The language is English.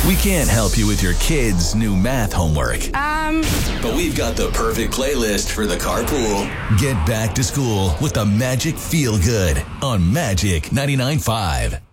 We can't help you with your kids' new math homework. But we've got the perfect playlist for the carpool. Get back to school with the Magic Feel Good on Magic 99.5.